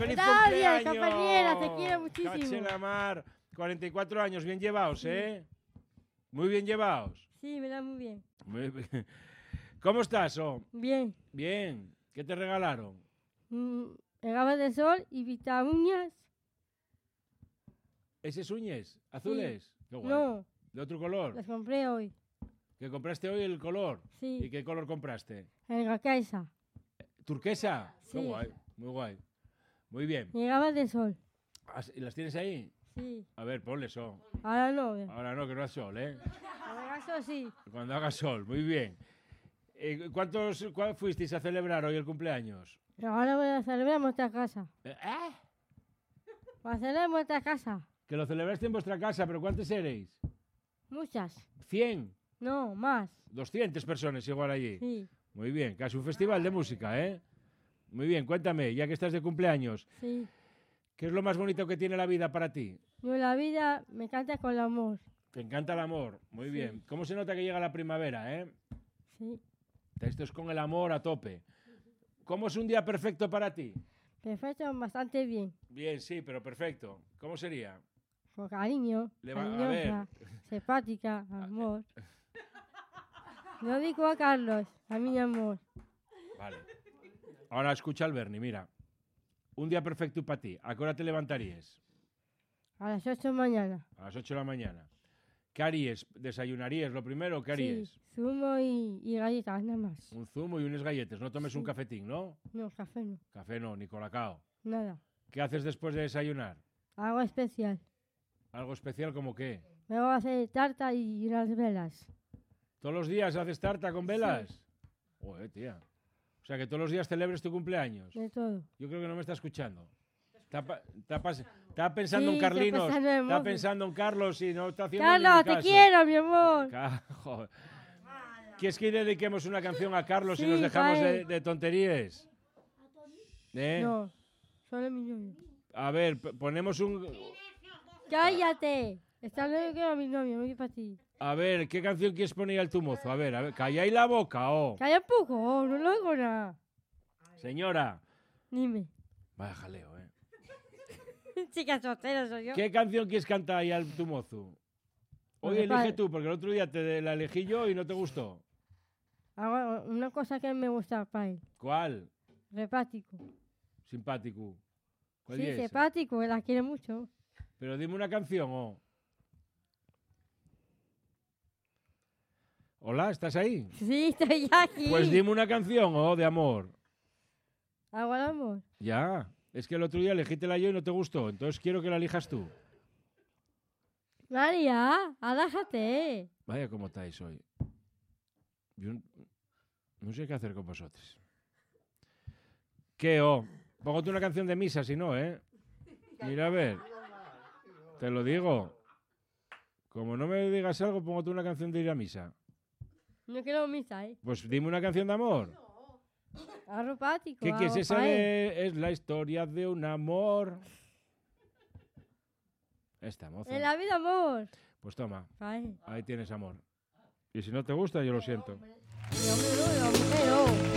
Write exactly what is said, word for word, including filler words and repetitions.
¡Feliz Gracias, cumpleaños! compañera, te quiero muchísimo. Cache la mar. cuarenta y cuatro años, bien llevados, ¿eh? Muy bien llevados. Sí, me da muy bien. Muy bien. ¿Cómo estás, oh? Bien. Bien. ¿Qué te regalaron? Mm, gafas de sol y vitaminas. ¿Esos uñes? ¿Azules? Qué guay. No, ¿De otro color? las compré hoy. ¿Que compraste hoy el color? Sí. ¿Y qué color compraste? En la casa. ¿Turquesa? Qué Sí. guay. Muy guay. Muy bien. Y gafas de sol. ¿Y las tienes ahí? Sí. A ver, ponle sol. Ahora no. Ahora no, que no haga sol, ¿eh? Ahora eso sí. Cuando haga sol, muy bien. Eh, ¿Cuántos cuál fuisteis a celebrar hoy el cumpleaños? Ahora voy a celebrar en vuestra casa. ¿Eh? Voy a celebrar en vuestra casa. Que lo celebraste en vuestra casa, pero ¿cuántos erais? Muchas. ¿cien? No, más. doscientas personas igual allí. Sí. Muy bien, casi un festival de música, ¿eh? Muy bien, cuéntame, ya que estás de cumpleaños, Sí. ¿qué es lo más bonito que tiene la vida para ti? Yo la vida me canta con el amor. Te encanta el amor, muy Sí. bien. ¿Cómo se nota que llega la primavera, eh? Sí. Esto es con el amor a tope. ¿Cómo es un día perfecto para ti? Perfecto, bastante bien. Bien, sí, pero perfecto. ¿Cómo sería? Con cariño, Le va- a cariñosa, simpática, amor. Lo digo a Carlos, a mi amor. Vale. Ahora escucha al Bernie, mira. Un día perfecto para ti. ¿A qué hora te levantarías? A las ocho de la mañana. A las ocho de la mañana. ¿Qué harías? ¿Desayunarías lo primero? ¿Qué harías? Sí, zumo y, y galletas, nada más. Un zumo y unas galletas. No tomes un Sí. cafetín, ¿no? No, café no, Café no, ni colacao. nada. ¿Qué haces después de desayunar? Algo especial. ¿Algo especial como qué? Me voy a hacer tarta y unas velas. ¿Todos los días haces tarta con velas? Joder, tía. O sea, que todos los días celebres tu cumpleaños. De todo. Yo creo que no me está escuchando. Está, pa- está pas- está pensando Sí, en está Carlinos. pensando en Está Mozo. pensando en Carlos y no está haciendo Carlos, ni te caso. quiero, mi amor. Ca- joder. ¿Quieres que dediquemos una canción a Carlos y Sí, nos dejamos pa' de, él. de tonterías? ¿Eh? No, solo mi novio. A ver, p- ponemos un... ¡Cállate! Está luego que era mi novio, muy para ti. A ver, ¿qué canción quieres poner al tu mozo? A ver, a ver, calláis la boca, oh. Calla un poco, oh, no lo oigo nada. Señora. Dime. Vaya jaleo, ¿eh? Chica soltera soy yo. ¿Qué canción quieres cantar ahí al tu mozo? Hoy Porque elige pa- tú, porque el otro día te la elegí yo y no te gustó. Hago una cosa que me gusta para él. ¿Cuál? Repático. Simpático. ¿Cuál Sí, es? simpático, que la quiere mucho. Pero dime una canción, oh. Hola, ¿estás ahí? Sí, estoy aquí. Pues dime una canción, oh, de amor. Hago el amor. Ya, es que el otro día elegítela yo y no te gustó, entonces quiero que la elijas tú. María, alájate. Vaya cómo estáis hoy. Yo n- no sé qué hacer con vosotros. ¿Qué, oh? Póngate una canción de misa, si no, ¿eh? Mira, a ver. Te lo digo. Como no me digas algo, póngate una canción de ir a misa. No quiero misa, ¿eh? Pues dime una canción de amor. Hago repático. ¿Qué, qué es hago esa pa' él. de... Es la historia de un amor? Esta, moza. En la vida, amor. Pues toma, Pa' él. ahí tienes amor. Y si no te gusta, yo lo siento. Yo me lo, yo me lo.